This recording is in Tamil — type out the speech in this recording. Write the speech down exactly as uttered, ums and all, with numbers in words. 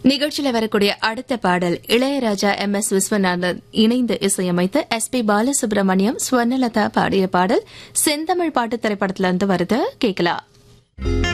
நிகழ்ச்சியில வரக்கூடிய அடுத்த பாடல் இளையராஜா எம் எஸ் விஸ்வநாதன் இணைந்து இசையமைத்த எஸ் பி பாலசுப்ரமணியம் ஸ்வர்ணலதா பாடிய பாடல் செந்தமிழ் பாட்டு திரைப்படத்திலிருந்து வருது கேட்கலாம்.